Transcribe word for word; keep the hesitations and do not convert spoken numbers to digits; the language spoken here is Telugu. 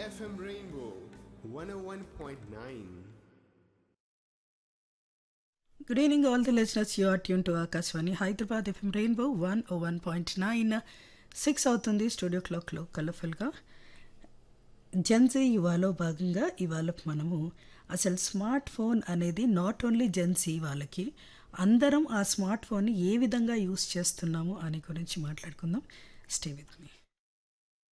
F M Rainbow one oh one point nine. Good evening, all the listeners. You are tuned to Akashwani Hyderabad F M Rainbow one oh one point nine. Six అవుతుంది స్టూడియో క్లాక్లో కలర్ఫుల్గా. జెన్జీ యువాలో భాగంగా ఇవాళ మనము అసలు స్మార్ట్ ఫోన్ అనేది నాట్ ఓన్లీ జెన్జీ వాళ్ళకి, అందరం ఆ స్మార్ట్ ఫోన్ని ఏ విధంగా యూస్ చేస్తున్నాము అని గురించి మాట్లాడుకుందాం. Stay with me.